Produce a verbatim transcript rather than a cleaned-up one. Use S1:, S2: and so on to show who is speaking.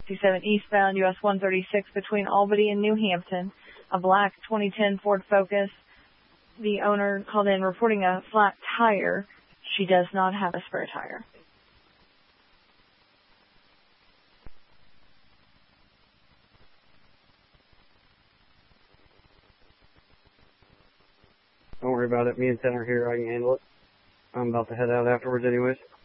S1: sixty-seven eastbound U S one thirty-six between Albany and New Hampton. A black twenty ten Ford Focus. The owner called in reporting a flat tire. She does not have a spare tire.
S2: Don't worry about it. Me and Tanner are here. I can handle it. I'm about to head out afterwards anyways.